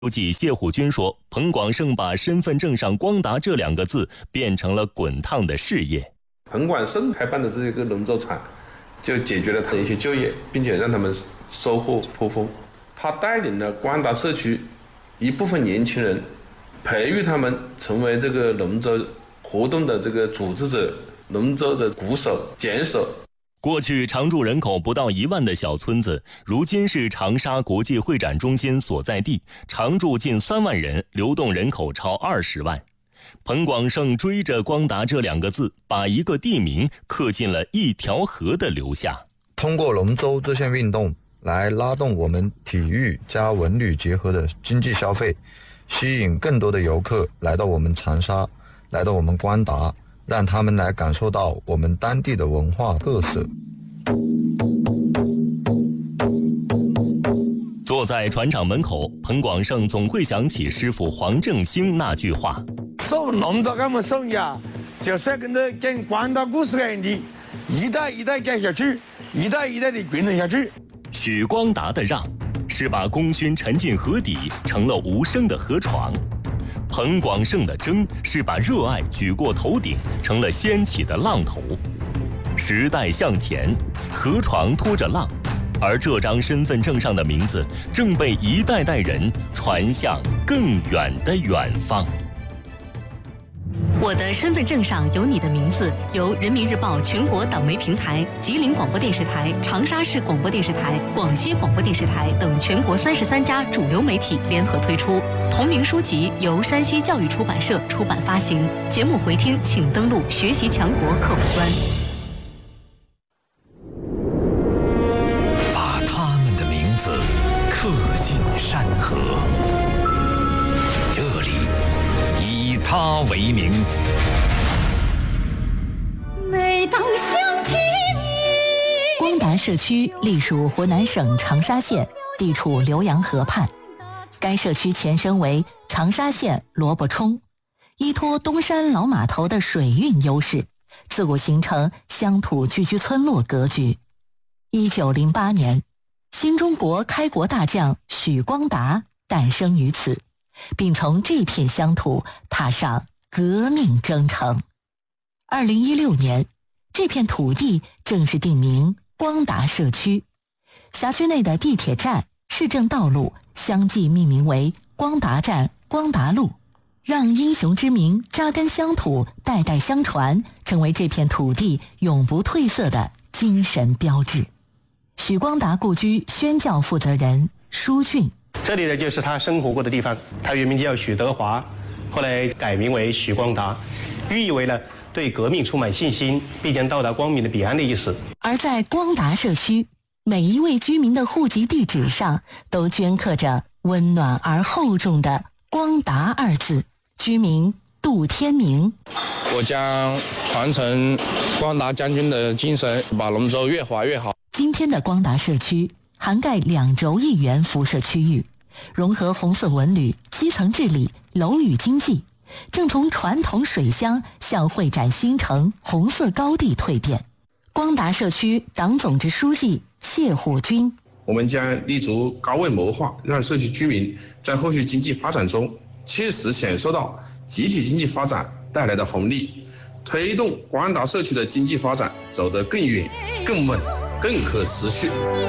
书记谢虎军说，彭广胜把身份证上光达这2个字变成了滚烫的事业。 彭广胜开办的这个龙舟厂，就解决了他的一些就业，并且让他们收获颇丰。他带领了光达社区一部分年轻人，培育他们成为这个龙舟活动的这个组织者、龙舟的鼓手、桨手。 过去常住人口不到1万的小村子，如今是长沙国际会展中心所在地，常住近3万人，流动人口超20万。彭广胜追着光达这2个字，把一个地名刻进了一条河的流下。 通过龙舟这项运动来拉动我们体育加文旅结合的经济消费，吸引更多的游客来到我们长沙，来到我们光达，让他们来感受到我们当地的文化特色。 坐在船厂门口，彭广胜总会想起师傅黄正兴那句话： 做龙舟这么生意啊，就是跟光达故事一样的，一代一代讲下去，一代一代的传承下去。 许光达的让，是把功勋沉进河底，成了无声的河床；彭广胜的争，是把热爱举过头顶，成了掀起的浪头。时代向前，河床拖着浪，而这张身份证上的名字，正被一代代人传向更远的远方。 我的身份证上有你的名字，由人民日报全国党媒平台、吉林广播电视台、长沙市广播电视台、广西广播电视台等全国33家主流媒体联合推出。同名书籍由山西教育出版社出版发行。节目回听请登录学习强国客户端。 把他们的名字刻进山河，这里以他为名。 每当想起你， 光达社区隶属湖南省长沙县，地处浏阳河畔。该社区前身为长沙县萝卜冲，依托东山老码头的水运优势，自古形成乡土聚居村落格局。1908年，新中国开国大将许光达诞生于此，并从这片乡土踏上革命征程。2016年，这片土地正式定名光达社区，辖区内的地铁站、市政道路相继命名为光达站、光达路，让英雄之名扎根乡土，代代相传，成为这片土地永不褪色的精神标志。许光达故居宣教负责人舒俊： 这里呢就是他生活过的地方，他原名叫许德华，后来改名为许光达，寓意为了对革命充满信心，必将到达光明的彼岸的意思。 而在光达社区，每一位居民的户籍地址上都镌刻着温暖而厚重的光达2字。居民杜天明： 我将传承光达将军的精神，把龙舟越划越好。 今天的光达社区涵盖2轴1元辐射区域，融合红色文旅、基层治理、楼宇经济，正从传统水乡向会展新城、红色高地蜕变。光达社区党总支书记谢虎军： 我们将立足高位谋划，让社区居民在后续经济发展中切实享受到集体经济发展带来的红利，推动光达社区的经济发展走得更远、更稳、更可持续。